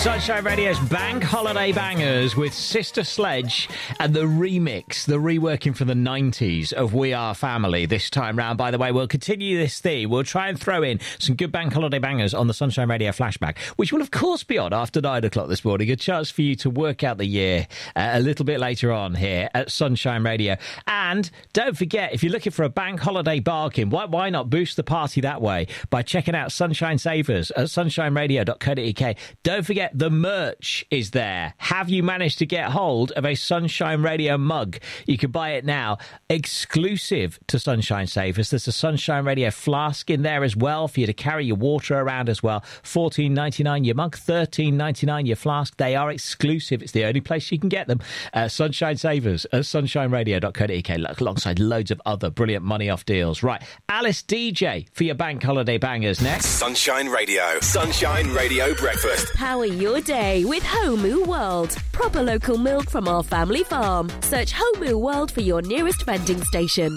Sunshine Radio's Bank Holiday Bangers with Sister Sledge and the remix, the reworking from the 90s of We Are Family this time round. By the way, we'll continue this theme. We'll try and throw in some good Bank Holiday Bangers on the Sunshine Radio Flashback, which will, of course, be on after 9 o'clock this morning. A chance for you to work out the year a little bit later on here at Sunshine Radio. And don't forget, if you're looking for a Bank Holiday bargain, why not boost the party that way by checking out Sunshine Savers at sunshineradio.co.uk. Don't forget, the merch is there. Have you managed to get hold of a Sunshine Radio mug? You can buy it now, exclusive to Sunshine Savers. There's a Sunshine Radio flask in there as well for you to carry your water around as well. $14.99 your mug, $13.99 your flask. They are exclusive. It's the only place you can get them. Sunshine Savers at sunshineradio.co.uk, alongside loads of other brilliant money off deals. Right, Alice DJ for your Bank Holiday Bangers next. Sunshine Radio. Sunshine Radio Breakfast. Power your day with Homu World. Proper local milk from our family farm. Search Homu World for your nearest vending station.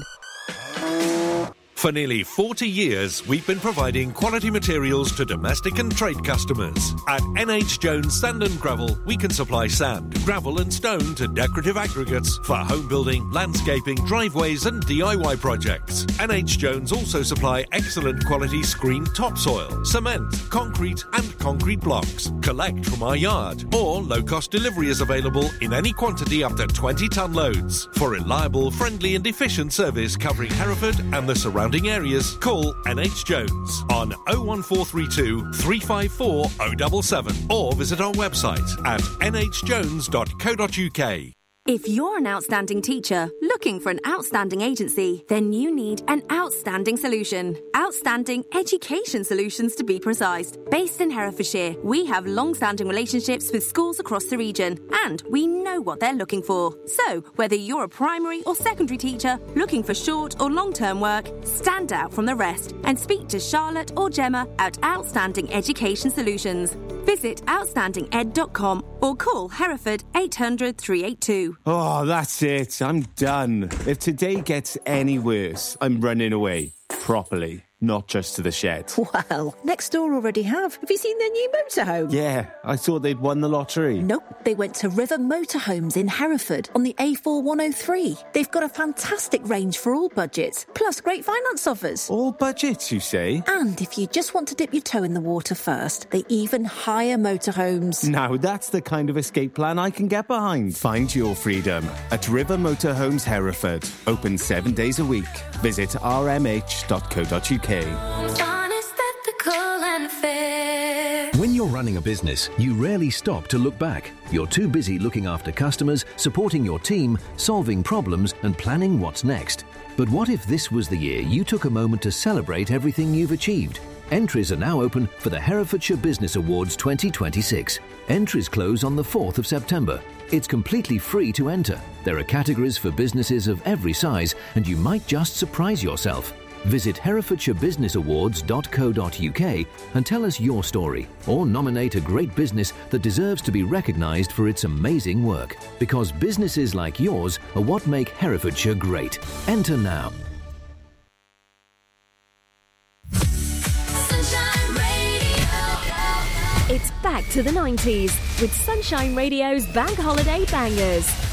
For nearly 40 years, we've been providing quality materials to domestic and trade customers. At NH Jones Sand and Gravel, we can supply sand, gravel and stone to decorative aggregates for home building, landscaping, driveways and DIY projects. NH Jones also supply excellent quality screened topsoil, cement, concrete and concrete blocks. Collect from our yard, or low-cost delivery is available in any quantity up to 20-ton loads. For reliable, friendly and efficient service covering Hereford and the surrounding areas, call NH Jones on 01432 354 077 or visit our website at nhjones.co.uk. If you're an outstanding teacher looking for an outstanding agency, then you need an outstanding solution. Outstanding Education Solutions, to be precise. Based in Herefordshire, we have long-standing relationships with schools across the region, and we know what they're looking for. So, whether you're a primary or secondary teacher looking for short or long-term work, stand out from the rest and speak to Charlotte or Gemma at Outstanding Education Solutions. Visit outstandinged.com or call Hereford 800 382. Oh, that's it. I'm done. If today gets any worse, I'm running away. Properly. Not just to the shed. Well, next door already have. Have you seen their new motorhome? Yeah, I thought they'd won the lottery. Nope, they went to River Motorhomes in Hereford on the A4103. They've got a fantastic range for all budgets, plus great finance offers. All budgets, you say? And if you just want to dip your toe in the water first, they even hire motorhomes. Now that's the kind of escape plan I can get behind. Find your freedom at River Motorhomes Hereford. Open 7 days a week. Visit rmh.co.uk. Honest, ethical and fair. When you're running a business, you rarely stop to look back. You're too busy looking after customers, supporting your team, solving problems and planning what's next. But what if this was the year you took a moment to celebrate everything you've achieved? Entries are now open for the Herefordshire Business Awards 2026. Entries close on the 4th of September. It's completely free to enter. There are categories for businesses of every size, and you might just surprise yourself. Visit HerefordShireBusinessAwards.co.uk and tell us your story, or nominate a great business that deserves to be recognised for its amazing work. Because businesses like yours are what make Herefordshire great. Enter now. Sunshine Radio. It's back to the 90s with Sunshine Radio's Bank Holiday Bangers.